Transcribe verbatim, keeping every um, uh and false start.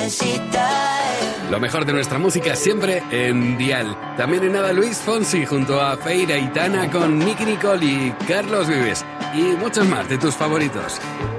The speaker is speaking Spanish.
Lo mejor de nuestra música siempre en Dial. También en nada Luis Fonsi junto a Feira y Tana con Nicky Nicole y Carlos Vives. Y muchos más de tus favoritos.